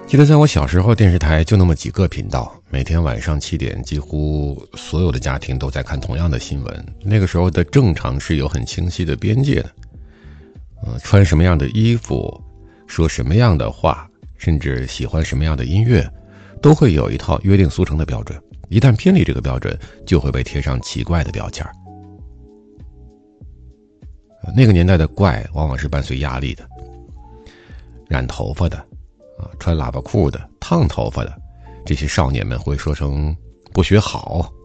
记得在我小时候，电视台就那么几个频道，每天晚上7点，几乎所有的家庭都在看同样的新闻。那个时候的正常是有很清晰的边界的，穿什么样的衣服，说什么样的话，甚至喜欢什么样的音乐，都会有一套约定俗成的标准。一旦偏离这个标准，就会被贴上奇怪的标签。那个年代的怪往往是伴随压力的，染头发的穿喇叭裤的，烫头发的，这些少年们会说成不学好，